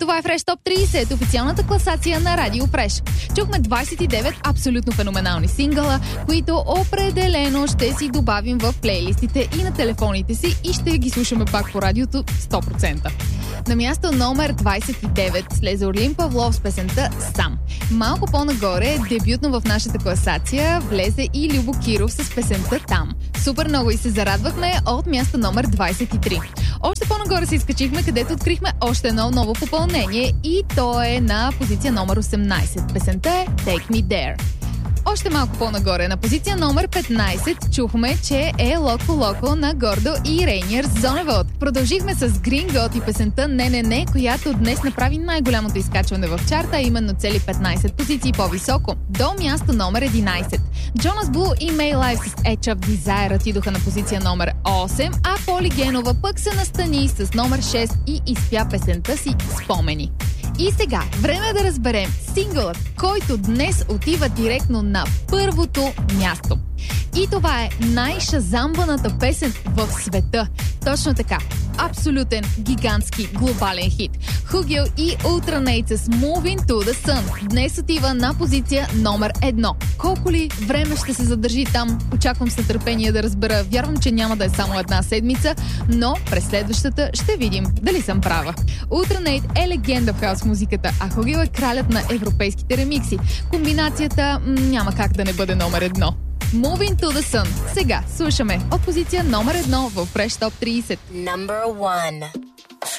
Това е Fresh Top 30, официалната класация на Радио Fresh. Чухме 29 абсолютно феноменални сингъла, които определено ще си добавим в плейлистите и на телефоните си и ще ги слушаме пак по радиото 100%. На място номер 29 слезе Орлин Павлов с песента «Сам». Малко по-нагоре, дебютно в нашата класация, влезе и Любо Киров с песента «Там». Супер много и се зарадвахме от място номер 23. Още по-нагоре се изкачихме, където открихме още едно ново попълнение и то е на позиция номер 18. Песента е «Take Me There». Още малко по-нагоре, на позиция номер 15, чухме, че е Локо Локо на Гордо и Рейниер Зоневод. Продължихме с Green God и песента Не, която днес направи най-голямото изкачване в чарта, а именно цели 15 позиции по-високо. До място номер 11. Jonas Blue и May Life с Edge of Desire отидоха на позиция номер 8, а Поли Генова пък се настани с номер 6 и изпя песента си «Спомени». И сега, време е да разберем сингълът, който днес отива директно на първото място. И това е най-шазамваната песен в света. Точно така. Абсолютен, гигантски, глобален хит. Хугел и Ultranate с Moving to the Sun. Днес отива на позиция номер 1. Колко ли време ще се задържи там? Очаквам с нетърпение да разбера. Вярвам, че няма да е само една седмица, но през следващата ще видим дали съм права. Ultranate е легенда в хаус музиката, а Хугел е кралят на европейските ремикси. Комбинацията няма как да не бъде номер 1. Moving to the Sun. Сега слушаме от позиция номер 1 в Fresh Top 30. Number 1.